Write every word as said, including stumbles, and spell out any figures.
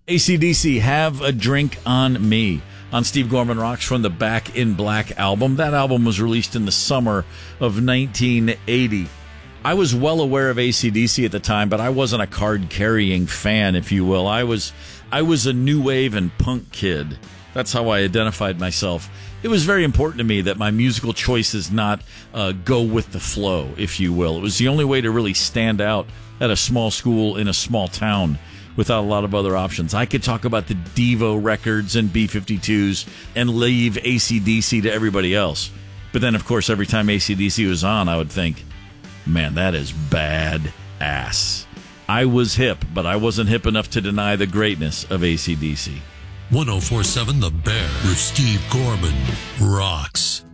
A C D C, Have a Drink on Me, on Steve Gorman Rocks from the Back in Black album. That album was released in the summer of nineteen eighty. I was well aware of A C D C at the time, but I wasn't a card-carrying fan, if you will. I was I was a new wave and punk kid. That's how I identified myself. It was very important to me that my musical choices not uh, go with the flow, if you will. It was the only way to really stand out at a small school in a small town without a lot of other options. I could talk about the Devo records and B fifty-twos and leave A C D C to everybody else. But then, of course, every time A C D C was on, I would think, man, that is bad ass. I was hip, but I wasn't hip enough to deny the greatness of A C D C. one oh four point seven The Bear with Steve Gorman rocks.